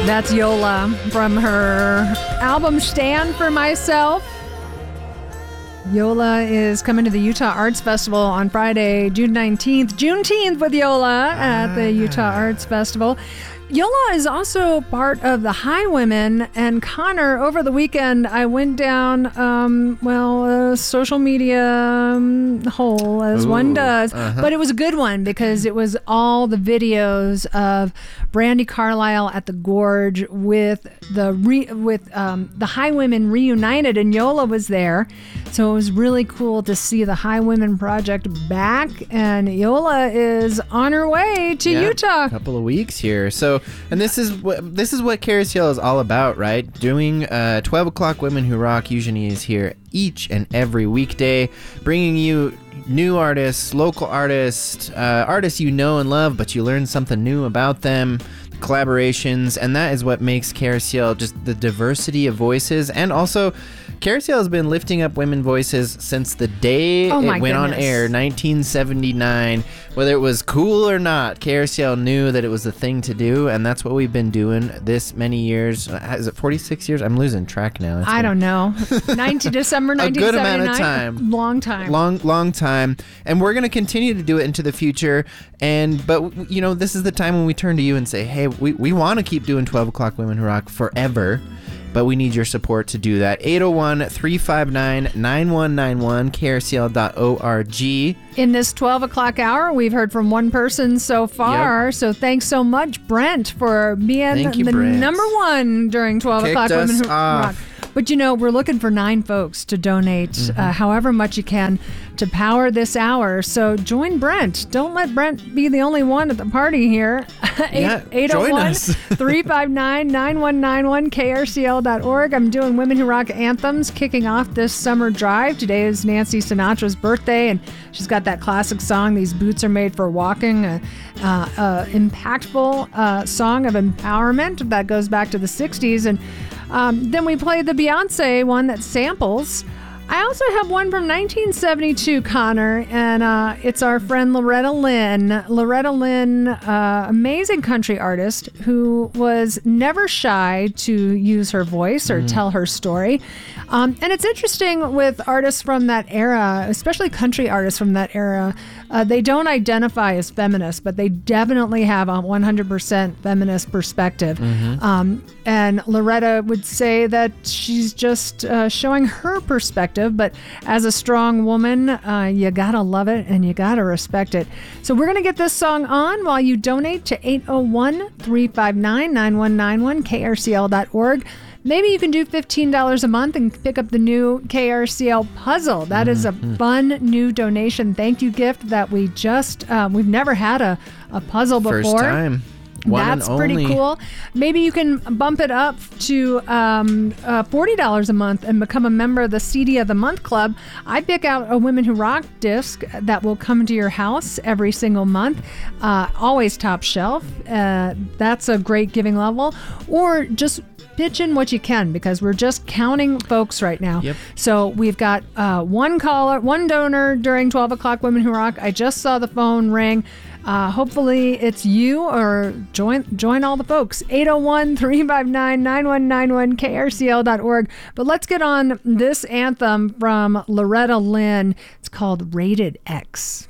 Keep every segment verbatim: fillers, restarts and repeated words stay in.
That's Yola from her album Stand for Myself. Yola is coming to the Utah Arts Festival on Friday, June nineteenth. Juneteenth with Yola at the Utah Arts Festival. Yola is also part of the Highwomen, and Connor, over the weekend, I went down, um, well, a social media um, hole, as Ooh, one does, uh-huh. but it was a good one because it was all the videos of Brandi Carlile at the Gorge with the re- with um, the Highwomen reunited, and Yola was there, so it was really cool to see the Highwomen Project back, and Yola is on her way to yeah, Utah. A couple of weeks here, so. And this is what this is what Carousel is all about, right? Doing uh, twelve o'clock Women Who Rock usually is here each and every weekday, bringing you new artists, local artists, uh, artists you know and love, but you learn something new about them, collaborations, and that is what makes Carousel just the diversity of voices. And also, Carousel has been lifting up women voices since the day oh it went goodness. on air, nineteen seventy-nine. Whether it was cool or not, Carousel knew that it was the thing to do, and that's what we've been doing this many years. Is it forty-six years? I'm losing track now. It's I been don't know. nineteen December nineteen seventy-nine. A good amount of time. Long time. Long, long time. And we're going to continue to do it into the future. And But, you know, this is the time when we turn to you and say, hey, we, we want to keep doing twelve o'clock Women Who Rock forever. But we need your support to do that. eight oh one, three five nine, nine one nine one, K R C L dot org. In this twelve o'clock hour, we've heard from one person so far. Yep. So thanks so much, Brent, for being you, the Brent. number one during twelve Kicked o'clock Women Who off. Rock. But, you know, we're looking for nine folks to donate mm-hmm. uh, however much you can to power this hour. So join Brent. Don't let Brent be the only one at the party here. Yeah, eight oh one, three five nine, nine one nine one, K R C L dot org. I'm doing Women Who Rock anthems kicking off this summer drive. Today is Nancy Sinatra's birthday, and she's got that classic song, These Boots Are Made for Walking, a uh, uh, impactful uh, song of empowerment that goes back to the sixties. And Um, then we played the Beyonce one that samples. I also have one from nineteen seventy-two, Connor, and uh, it's our friend Loretta Lynn. Loretta Lynn, uh, amazing country artist who was never shy to use her voice or mm. tell her story. Um, and it's interesting with artists from that era, especially country artists from that era, uh, they don't identify as feminists, but they definitely have a one hundred percent feminist perspective. Mm-hmm. Um, and Loretta would say that she's just uh, showing her perspective, but as a strong woman, uh, you gotta love it and you gotta respect it. So we're gonna get this song on while you donate to eight oh one, three five nine, nine one nine one, K R C L dot org. Maybe you can do fifteen dollars a month and pick up the new K R C L puzzle. That is a fun new donation thank you gift that we just, uh, we've never had a, a puzzle before. First time. One That's and pretty only. cool. Maybe you can bump it up to um, uh, forty dollars a month and become a member of the C D of the Month Club. I pick out a Women Who Rock disc that will come to your house every single month. Uh, always top shelf. Uh, that's a great giving level. Or just pitch in what you can, because we're just counting folks right now. Yep. So we've got uh, one caller, one donor during twelve o'clock Women Who Rock. I just saw the phone ring. Uh, hopefully it's you, or join join all the folks. eight oh one, three five nine, nine one nine one, K R C L dot org. But let's get on this anthem from Loretta Lynn. It's called Rated X.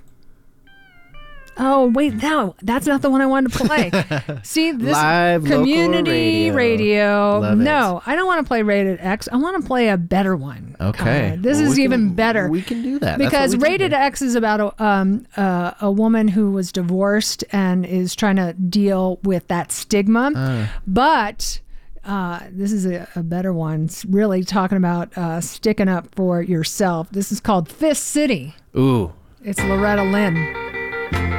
Oh, wait, no, that's not the one I wanted to play. See, this Live community local radio. radio. Love no, it. I don't want to play Rated X. I want to play a better one. Okay. Uh, this Well, is we even can- better. We can do that. Because That's what we do Rated here. X is about a, um, uh, a woman who was divorced and is trying to deal with that stigma. Uh. But uh, this is a, a better one. It's really talking about uh, sticking up for yourself. This is called Fist City. Ooh. It's Loretta Lynn.